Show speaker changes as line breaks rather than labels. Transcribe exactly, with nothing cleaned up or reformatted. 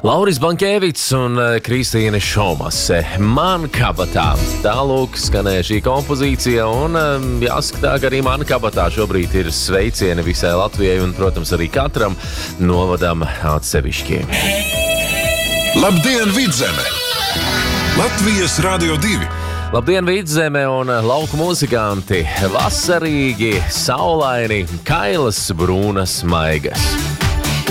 Lauris Bankēvits un Kristīne Šomase. Man kabatā. Tālūk skanēja šī kompozīcija un jāskatā, ka arī man kabatā šobrīd ir sveicieni visai Latvijai un, protams, arī katram novadam atsevišķi.
Labdien, Vidzeme! Latvijas Radio divi.
Labdien, Vidzeme un lauku muzikanti! Vasarīgi, saulaini, kailas, brūnas, maigas.